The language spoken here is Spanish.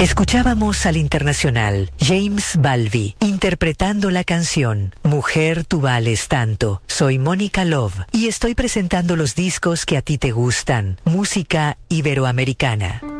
Escuchábamos al internacional James Balvi interpretando la canción Mujer, tú vales tanto. Soy Mónica Love y estoy presentando los discos que a ti te gustan, música iberoamericana.